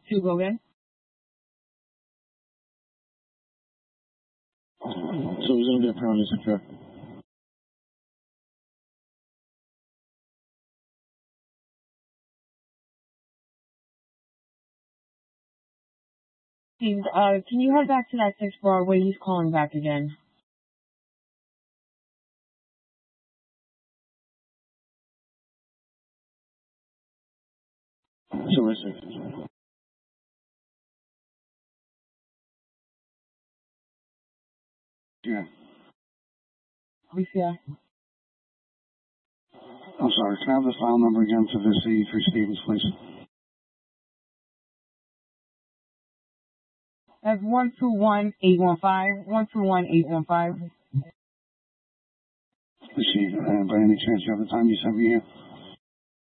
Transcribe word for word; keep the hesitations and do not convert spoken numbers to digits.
Two, go again. So it's going to be a pound, is it correct? Steve, uh, can you head back to that six Broadway? He's calling back again. So is it? Yeah. We see that. I'm sorry, can I have the file number again for this eighty-three Stevens, please? That's one two one eight one five. One two one eight one five. Is she, uh, by any chance, you have the time you sent me here?